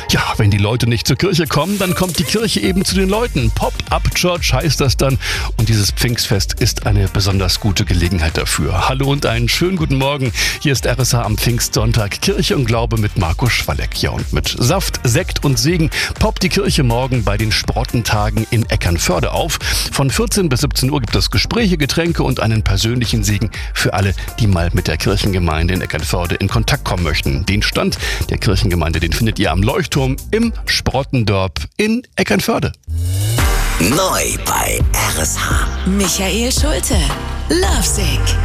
Ja, wenn die Leute nicht zur Kirche kommen, dann kommt die Kirche eben zu den Leuten. Pop-up-Church heißt das dann. Und dieses Pfingstfest ist eine besonders gute Gelegenheit dafür. Hallo und einen schönen guten Morgen. Hier ist RSH am Pfingstsonntag. Kirche und Glaube mit Marco Schwalleck. Ja, und mit Saft, Sekt und Segen poppt die Kirche morgen bei den Sprottentagen in Eckernförde auf. Von 14 bis 17 Uhr gibt es Gespräche, Getränke und einen persönlichen Segen für alle, die mal mit der Kirchengemeinde in Eckernförde in Kontakt kommen möchten. Den Stand der Kirchengemeinde, den findet ihr am Leuchtturm im Sprottendorp in Eckernförde. Neu bei RSH. Michael Schulte, Lovesick.